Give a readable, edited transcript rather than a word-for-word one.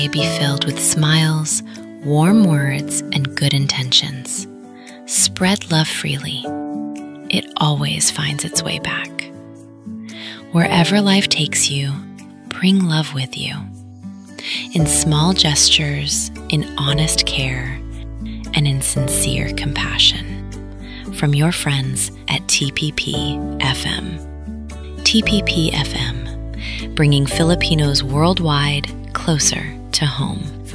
be filled with smiles, warm words, and good intentions. Spread love freely. It always finds its way back. Wherever life takes you, bring love with you. In small gestures, in honest care, and in sincere compassion. From your friends at TPP FM. TPP FM, bringing Filipinos worldwide closer to home.